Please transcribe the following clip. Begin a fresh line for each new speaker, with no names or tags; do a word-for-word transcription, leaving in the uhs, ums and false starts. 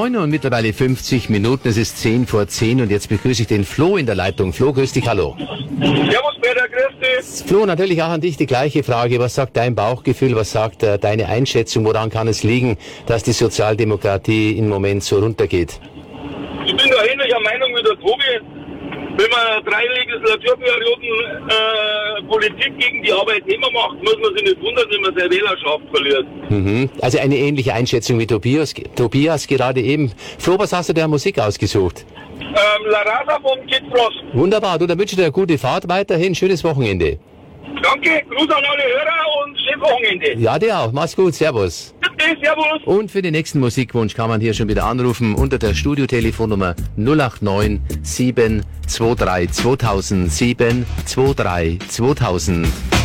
neun und mittlerweile fünfzig Minuten. Es ist zehn vor zehn und jetzt begrüße ich den Flo in der Leitung. Flo, grüß dich, hallo.
Servus, Peter, grüß dich.
Flo, natürlich auch an dich die gleiche Frage. Was sagt dein Bauchgefühl, was sagt äh, deine Einschätzung? Woran kann es liegen, dass die Sozialdemokratie im Moment so runtergeht?
Ich bin da ähnlicher Meinung wie der Tobi. Wenn man drei Legislaturperioden äh, Politik gegen die Arbeitnehmer macht, muss man sich nicht wundern, wenn man seine Wählerschaft verliert.
Mhm. Also eine ähnliche Einschätzung wie Tobias, Tobias gerade eben. Flo, was hast du der Musik ausgesucht?
Ähm, La Raza von Kid Frost.
Wunderbar, du, dann wünsche ich dir eine gute Fahrt weiterhin, schönes Wochenende.
Danke, Gruß an alle Hörer und schönes Wochenende.
Ja, dir auch, mach's gut, servus.
Bitte, servus.
Und für den nächsten Musikwunsch kann man hier schon wieder anrufen unter der Studiotelefonnummer null acht neun sieben zwei drei zweitausend sieben zwei drei zweitausend.